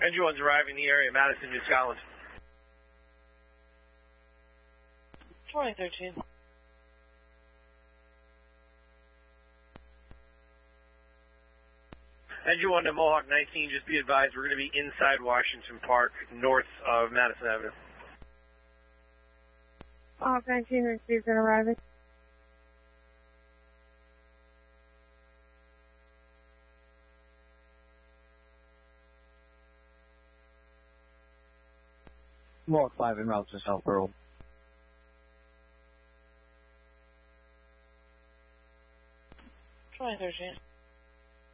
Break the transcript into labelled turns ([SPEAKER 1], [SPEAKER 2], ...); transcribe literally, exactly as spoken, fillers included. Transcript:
[SPEAKER 1] Engine one's arriving in the area, Madison, New Scotland.
[SPEAKER 2] twenty thirteen.
[SPEAKER 1] Engine one to Mohawk nineteen, just be advised, we're going to be inside Washington Park, north of Madison Avenue.
[SPEAKER 3] Mohawk nineteen received and arriving.
[SPEAKER 4] Mohawk five en route to South Pearl.
[SPEAKER 2] twenty thirteen.